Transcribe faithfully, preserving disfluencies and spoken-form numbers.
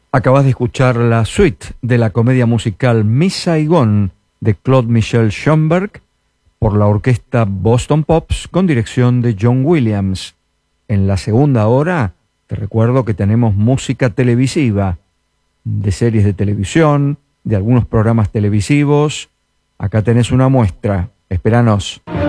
Acabas de escuchar la suite de la comedia musical Miss Saigon de Claude Michel Schoenberg por la orquesta Boston Pops con dirección de John Williams. En la segunda hora te recuerdo que tenemos música televisiva, de series de televisión, de algunos programas televisivos. Acá tenés una muestra. Espéranos.